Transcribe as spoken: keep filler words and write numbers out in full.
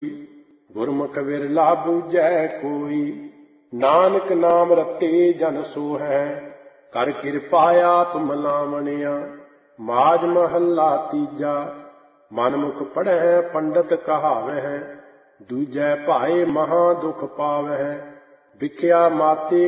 ਗੁਰਮੁਖ ਵਿਰਲਾ ਬੂਝੈ ਕੋਈ। ਨਾਨਕ ਨਾਮ ਰਤੇ ਜਨ ਸੋ ਹੈ, ਕਰ ਕਿਰਪਾ ਆਪ ਮਲਾਵਣਿਆ। ਮਾਝ ਮਹੱਲਾ ਤੀਜਾ। ਮਨਮੁਖ ਪੜ੍ਹੈ ਪੰਡਤ ਕਹਾਵਹਿ, ਦੂਜੈ ਭਾਏ ਮਹਾ ਦੁਖ ਪਾਵਹਿ। ਵਿਖਿਆ ਮਾਤੇ